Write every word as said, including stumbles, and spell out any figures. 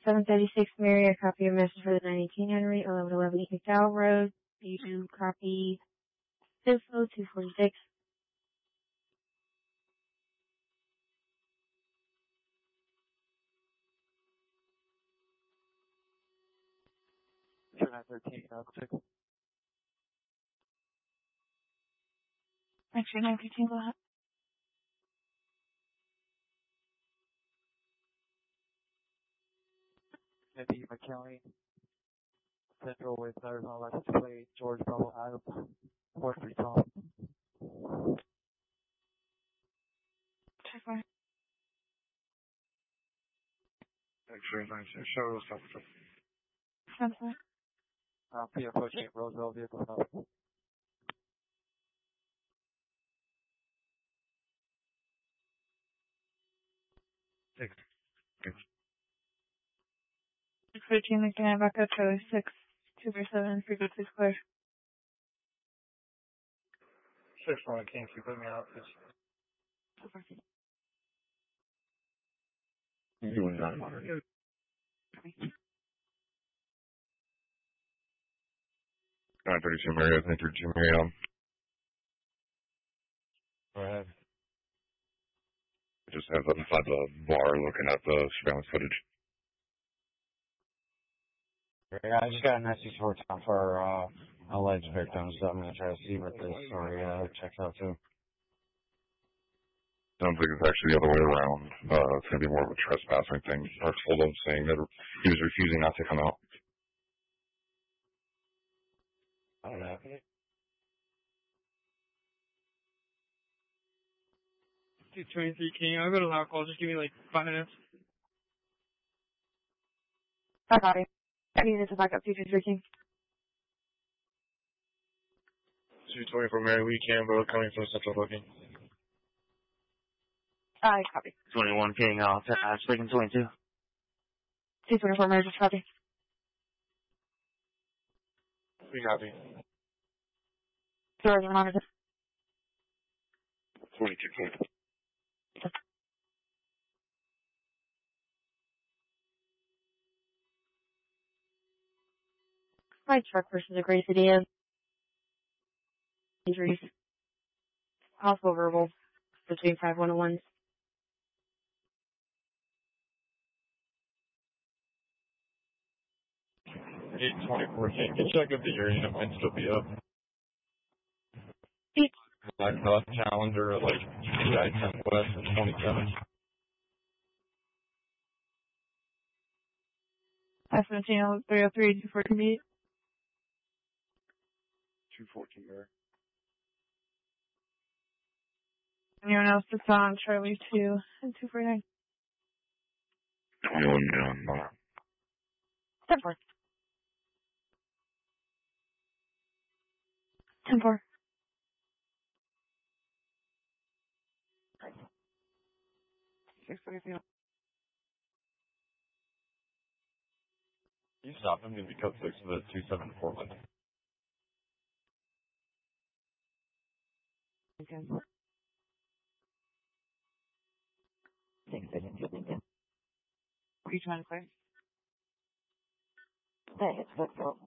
seven thirty-six Mary, a copy of message for the nine eighteen Henry, eleven eleven East McDowell Road. You do copy info two forty-six. nine thirteen, uh, six. Actually, nine fifteen, go ahead. Maybe McKinley, Central with Arizona license plate, George Bravo Adam, four three Tom. Check one. X-ray nine six, show us something. Something. Uh, P approaching Roseville vehicle number. Six. six fifteen, looking at back up, Charlie six, two four seven, frequency clear. Six one, can't keep putting me out, please. You were not on it. nine thirty-two Marriott, enter Jim Marriott. Go ahead. I just have them inside the bar looking at the surveillance footage. Yeah, I just got a message for time for uh, alleged victims, so I'm going to try to see what this story uh, checks out to. Sounds like it's actually the other way around. Uh, it's going to be more of a trespassing thing. I told him saying that he was refusing not to come out. I don't know. two twenty-three King. I'll go to loud call. Just give me like five minutes. I got it. I need it to back up two twenty-three King. two twenty-four Mary Lee Campbell coming from Central Booking. I copy. twenty-one King, uh, uh speaking twenty-two. two twenty-four Mary, just copy. We copy. Doors are monitored. twenty-two King. My truck versus a Gray City is injuries. Possible verbal between five one oh ones. eight twenty-four King. Can check if the area might still be up. Eight. Like the Challenger at like I ten West and twenty-seven. five seventeen, three oh three, two fourteen eight. two fourteen there. Anyone else that's on Charlie two and two forty-nine? twenty-one down. ten four. ten four. six twenty-three. You stop him and become six of the two seven four one. Okay. Thanks, I didn't get LinkedIn. What are you trying to say? Hey, it's football.